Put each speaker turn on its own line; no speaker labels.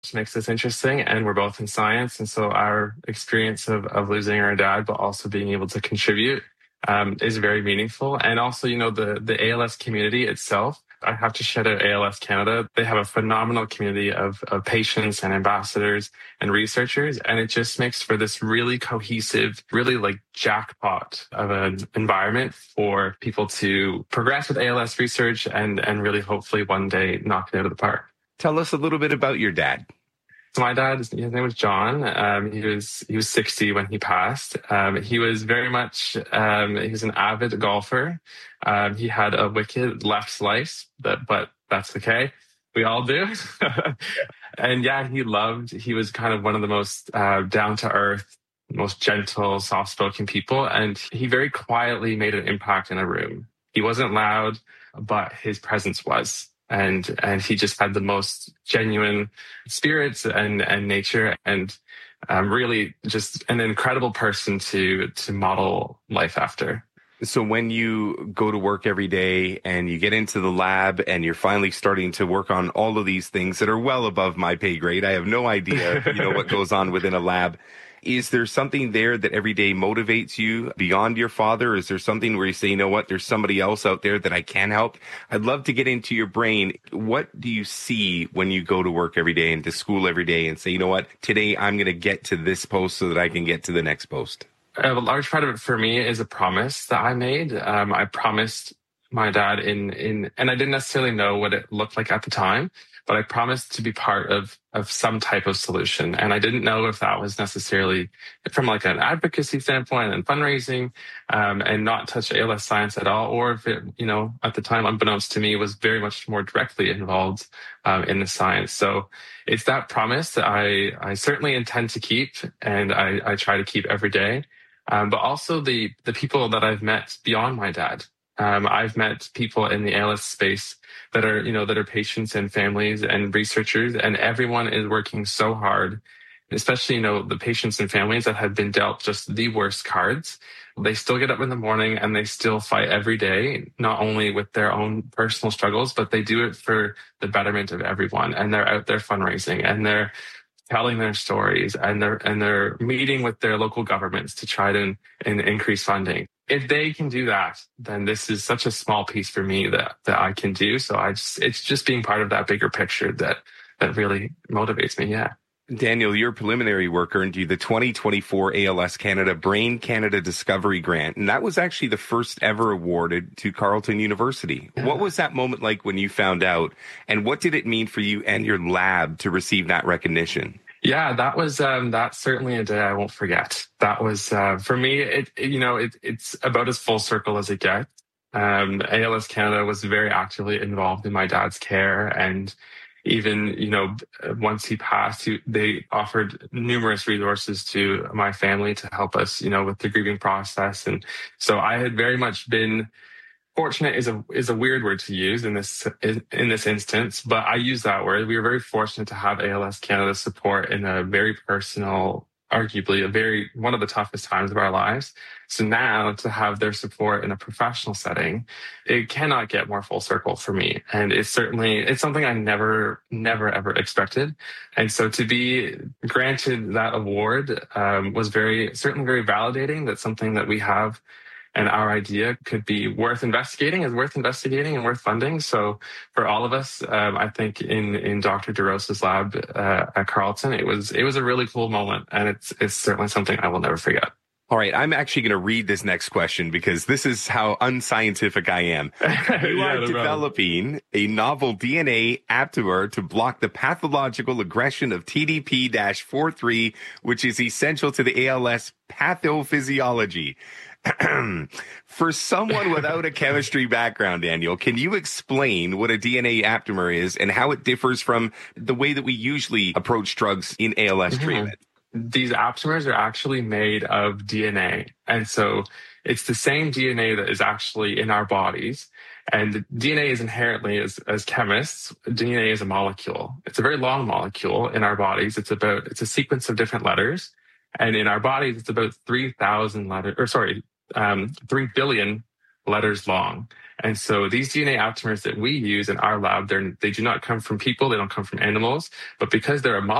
which makes this interesting. And we're both in science. And so our experience of losing our dad, but also being able to contribute is very meaningful. And also, the ALS community itself, I have to shout out ALS Canada. They have a phenomenal community of patients and ambassadors and researchers. And it just makes for this really cohesive, really like jackpot of an environment for people to progress with ALS research and really hopefully one day knock it out of the park.
Tell us a little bit about your dad.
So my dad, his name was John. He was 60 when he passed. He was very much he was an avid golfer. He had a wicked left slice, but that's okay. We all do. And yeah, he was kind of one of the most down to earth, most gentle, soft spoken people. And he very quietly made an impact in a room. He wasn't loud, but his presence was. And he just had the most genuine spirits and nature, and really just an incredible person to model life after.
So when you go to work every day and you get into the lab and you're finally starting to work on all of these things that are well above my pay grade, I have no idea, what goes on within a lab. Is there something there that every day motivates you beyond your father? Is there something where you say, there's somebody else out there that I can help? I'd love to get into your brain. What do you see when you go to work every day and to school every day and say, today I'm going to get to this post so that I can get to the next post?
A large part of it for me is a promise that I made. I promised my dad and I didn't necessarily know what it looked like at the time, but I promised to be part of some type of solution. And I didn't know if that was necessarily from like an advocacy standpoint and fundraising, and not touch ALS science at all, or if it, at the time, unbeknownst to me, was very much more directly involved in the science. So it's that promise that I certainly intend to keep, and I try to keep every day. But also the people that I've met beyond my dad. I've met people in the ALS space that are patients and families and researchers, and everyone is working so hard, especially, the patients and families that have been dealt just the worst cards. They still get up in the morning and they still fight every day, not only with their own personal struggles, but they do it for the betterment of everyone. And they're out there fundraising and they're telling their stories and they're meeting with their local governments to try to increase funding. If they can do that, then this is such a small piece for me that I can do. So it's just being part of that bigger picture that really motivates me. Yeah.
Daniel, your preliminary work earned you the 2024 ALS Canada Brain Canada Discovery Grant, and that was actually the first ever awarded to Carleton University. Yeah. What was that moment like when you found out, and what did it mean for you and your lab to receive that recognition?
Yeah, that was that's certainly a day I won't forget. That was for me. It's about as full circle as it gets. ALS Canada was very actively involved in my dad's care, and even once he passed, they offered numerous resources to my family to help us with the grieving process. And so I had very much been fortunate is a weird word to use in this instance, but I use that word. We were very fortunate to have ALS Canada support in a very personal, arguably one of the toughest times of our lives. So now to have their support in a professional setting, it cannot get more full circle for me. And it's something I never ever expected. And so to be granted that award was certainly very validating. That's something that we have, and our idea could be worth investigating and worth funding. So for all of us, I think in Dr. DeRosa's lab at Carleton, it was a really cool moment, and it's certainly something I will never forget.
All right, I'm actually going to read this next question because this is how unscientific I am. You are developing a novel DNA aptamer to block the pathological aggression of TDP-43, which is essential to the ALS pathophysiology. For someone without a chemistry background, Daniel, can you explain what a DNA aptamer is and how it differs from the way that we usually approach drugs in ALS treatment?
These aptamers are actually made of DNA. And so it's the same DNA that is actually in our bodies. And DNA is inherently, as chemists, DNA is a molecule. It's a very long molecule in our bodies. It's a sequence of different letters. And in our bodies, it's about 3 billion letters long. And so these DNA aptamers that we use in our lab, they do not come from people, they don't come from animals, but because they're a